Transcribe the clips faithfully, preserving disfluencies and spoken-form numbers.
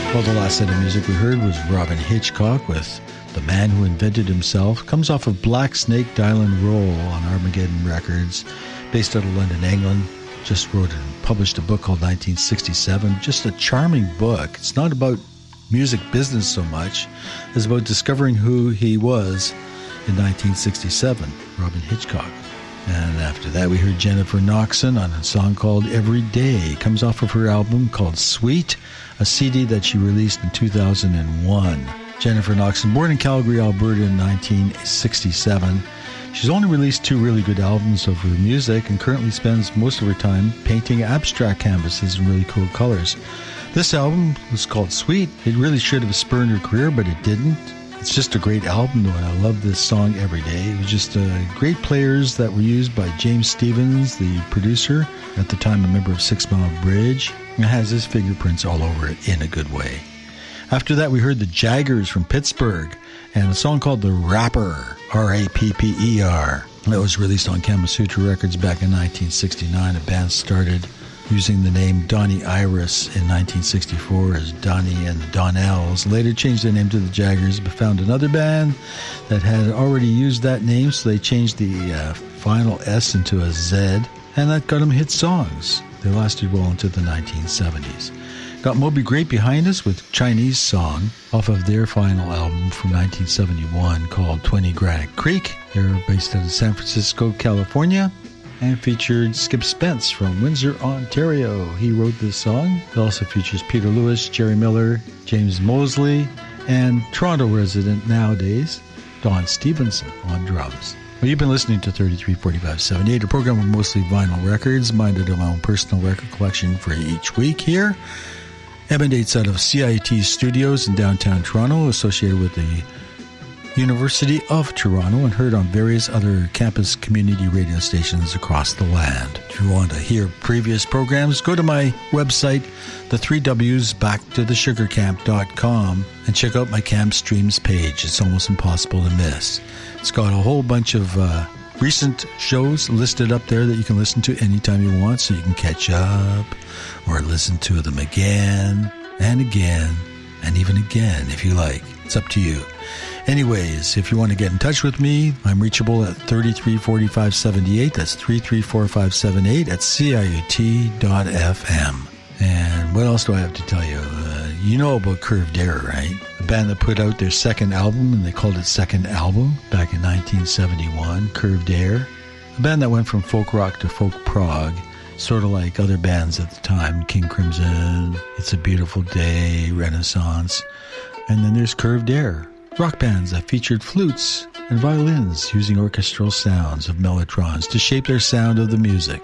Well, the last set of music we heard was Robyn Hitchcock with The Man Who Invented Himself. Comes off of Black Snake Dylan Roll on Armageddon Records, based out of London, England. Just wrote and published a book called nineteen sixty-seven. Just a charming book. It's not about music business so much as about discovering who he was in nineteen sixty-seven, Robyn Hitchcock. And after that, we heard Jennifer Knoxon on a song called Every Day. Comes off of her album called Sweet, a C D that she released in two thousand one. Jennifer Knoxon, born in Calgary, Alberta in nineteen sixty-seven. She's only released two really good albums of her music and currently spends most of her time painting abstract canvases in really cool colors. This album was called Sweet. It really should have spurned her career, but it didn't. It's just a great album, though, and I love this song Every Day. It was just uh, great players that were used by James Stevens, the producer, at the time a member of Six Mile Bridge. It has his fingerprints all over it in a good way. After that, we heard the Jaggers from Pittsburgh and a song called The Rapper, R A P P E R. That was released on Kamasutra Records back in nineteen sixty-nine. A band started using the name Donnie Iris in nineteen sixty-four as Donnie and the Donnells. Later changed their name to the Jaggers, but found another band that had already used that name, so they changed the uh, final S into a Z, and that got them hit songs. They lasted well into the nineteen seventies. Got Moby Grape behind us with Chinese Song off of their final album from nineteen seventy-one called twenty Granite Creek. They're based out of San Francisco, California, and featured Skip Spence from Windsor, Ontario. He wrote this song. It also features Peter Lewis, Jerry Miller, James Mosley, and Toronto resident nowadays, Don Stevenson on drums. Well, you've been listening to thirty-three forty-five seventy-eight, a program with mostly vinyl records, minded of my own personal record collection for each week here. Emanates out of C I T Studios in downtown Toronto, associated with the University of Toronto, and heard on various other campus community radio stations across the land. If you want to hear previous programs, go to my website, the three W's back to the sugar camp dot com, and check out my Camp Streams page. It's almost impossible to miss. It's got a whole bunch of uh, recent shows listed up there that you can listen to anytime you want, so you can catch up or listen to them again and again and even again if you like. It's up to you. Anyways, if you want to get in touch with me, I'm reachable at thirty-three forty-five seventy-eight. That's three three four five seven eight at C I U T dot F M. And what else do I have to tell you? Uh, you know about Curved Air, right? A band that put out their second album, and they called it Second Album, back in nineteen seventy-one, Curved Air. A band that went from folk rock to folk prog, sort of like other bands at the time, King Crimson, It's a Beautiful Day, Renaissance. And then there's Curved Air, rock bands that featured flutes and violins using orchestral sounds of mellotrons to shape their sound of the music.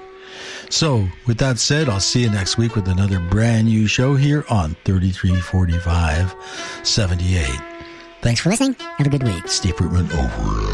So, with that said, I'll see you next week with another brand new show here on thirty-three forty-five seventy-eight. Thanks for listening. Have a good week. Steve Fruitman over.